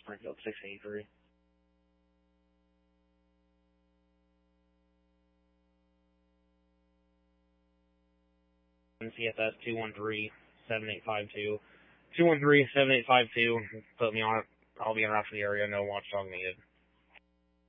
Springfield 683. CFS 213-7852. 213-7852. Put me on it. I'll be in route for the area. No watchdog needed.